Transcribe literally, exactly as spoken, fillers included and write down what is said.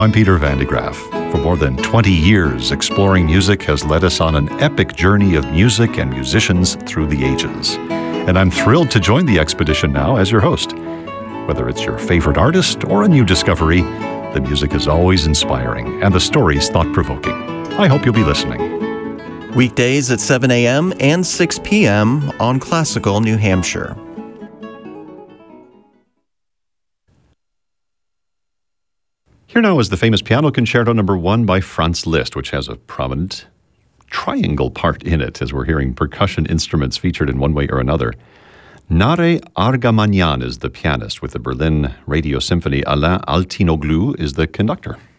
I'm Peter Van de Graaf. For more than twenty years, Exploring Music has led us on an epic journey of music and musicians through the ages. And I'm thrilled to join the expedition now as your host. Whether it's your favorite artist or a new discovery, the music is always inspiring and the stories thought-provoking. I hope you'll be listening. Weekdays at seven a.m. and six p.m. on Classical New Hampshire. Here now is the famous Piano Concerto number one by Franz Liszt, which has a prominent triangle part in it, as we're hearing percussion instruments featured in one way or another. Nare Argamagnan is the pianist, with the Berlin Radio Symphony. Alain Altinoglu is the conductor.